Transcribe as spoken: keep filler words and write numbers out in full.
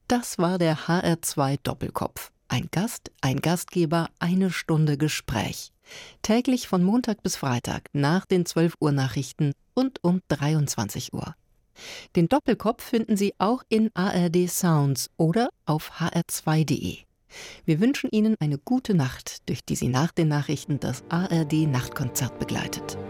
Das war der H R zwei Doppelkopf. Ein Gast, ein Gastgeber, eine Stunde Gespräch. Täglich von Montag bis Freitag nach den zwölf Uhr Nachrichten und um dreiundzwanzig Uhr. Den Doppelkopf finden Sie auch in A R D Sounds oder auf h r zwei punkt de. Wir wünschen Ihnen eine gute Nacht, durch die Sie nach den Nachrichten das A R D Nachtkonzert begleitet.